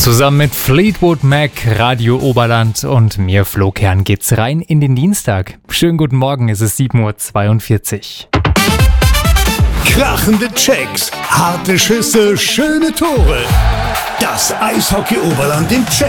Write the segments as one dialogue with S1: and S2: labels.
S1: Zusammen mit Fleetwood Mac, Radio Oberland und mir, Flo Kern, geht's rein in den Dienstag. Schönen guten Morgen, es ist 7:42 Uhr.
S2: Krachende Checks, harte Schüsse, schöne Tore. Das Eishockey Oberland im Check.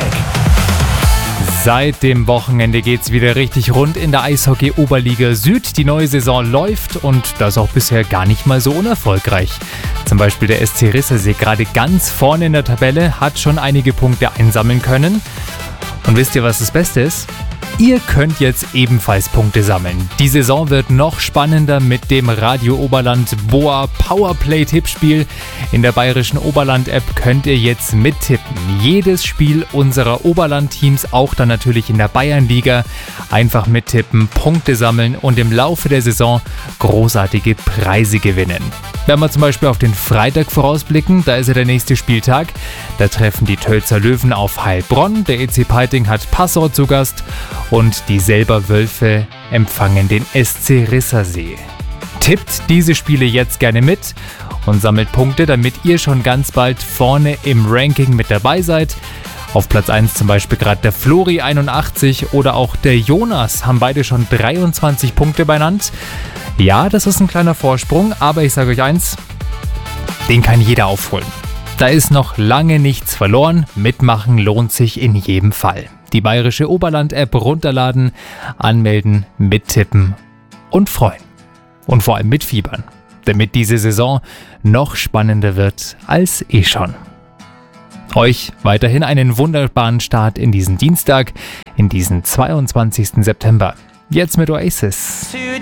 S1: Seit dem Wochenende geht's wieder richtig rund in der Eishockey Oberliga Süd. Die neue Saison läuft und das auch bisher gar nicht mal so unerfolgreich. Zum Beispiel der SC Rissersee gerade ganz vorne in der Tabelle, hat schon einige Punkte einsammeln können. Und wisst ihr, was das Beste ist? Ihr könnt jetzt ebenfalls Punkte sammeln. Die Saison wird noch spannender mit dem Radio Oberland Boa Powerplay-Tippspiel. In der bayerischen Oberland-App könnt ihr jetzt mittippen. Jedes Spiel unserer Oberland-Teams, auch dann natürlich in der Bayernliga, einfach mittippen, Punkte sammeln und im Laufe der Saison großartige Preise gewinnen. Wenn wir zum Beispiel auf den Freitag vorausblicken, da ist ja der nächste Spieltag. Da treffen die Tölzer Löwen auf Heilbronn, der EC Peiting hat Passau zu Gast und die Selber Wölfe empfangen den SC Rissersee. Tippt diese Spiele jetzt gerne mit und sammelt Punkte, damit ihr schon ganz bald vorne im Ranking mit dabei seid. Auf Platz 1 zum Beispiel gerade der Flori 81 oder auch der Jonas haben beide schon 23 Punkte benannt. Ja, das ist ein kleiner Vorsprung, aber ich sage euch eins, den kann jeder aufholen. Da ist noch lange nichts verloren, mitmachen lohnt sich in jedem Fall. Die bayerische Oberland-App runterladen, anmelden, mittippen und freuen. Und vor allem mitfiebern, damit diese Saison noch spannender wird als eh schon. Euch weiterhin einen wunderbaren Start in diesen Dienstag, in diesen 22. September. Jetzt mit Oasis.